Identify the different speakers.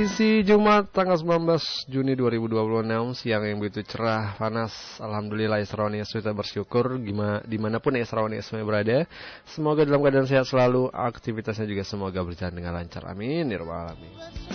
Speaker 1: edisi Jumat tanggal 19 Juni 2026, siang yang begitu cerah, panas. Alhamdulillah Israwan Yesma bersyukur dimanapun Israwan Yesma berada. Semoga dalam keadaan sehat selalu, aktivitasnya juga semoga berjalan dengan lancar. Amin ya rabbal alamin.